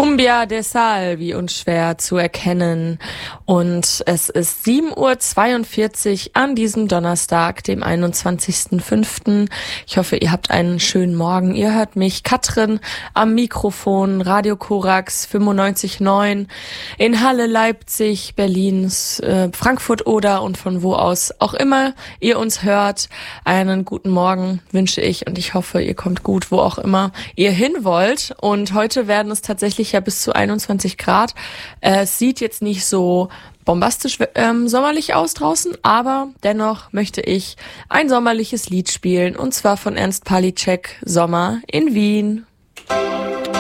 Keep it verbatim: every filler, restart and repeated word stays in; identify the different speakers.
Speaker 1: Cumbia de Sal, wie unschwer zu erkennen. Und es ist sieben Uhr zweiundvierzig an diesem Donnerstag, dem einundzwanzigsten fünften Ich hoffe, ihr habt einen schönen Morgen. Ihr hört mich, Katrin, am Mikrofon, Radio Korax fünfundneunzig Komma neun in Halle, Leipzig, Berlin, äh, Frankfurt oder und von wo aus auch immer ihr uns hört. Einen guten Morgen wünsche ich und ich hoffe, ihr kommt gut, wo auch immer ihr hin wollt. Und heute werden es tatsächlich ja bis zu einundzwanzig Grad. Äh, es sieht jetzt nicht so bombastisch ähm, sommerlich aus draußen, aber dennoch möchte ich ein sommerliches Lied spielen und zwar von Ernst Pawlicek, Sommer in Wien.